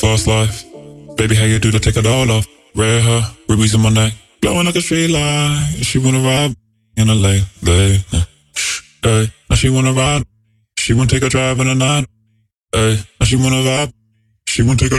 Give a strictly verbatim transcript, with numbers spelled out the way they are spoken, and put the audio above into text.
Fast life. Baby, how you do to take it all off? Red hair, rubies in my neck, glowing like a street light. She wanna ride in a late, late. Hey, now she wanna ride. She wanna take a drive in the night. Hey, now she wanna vibe. She wanna take a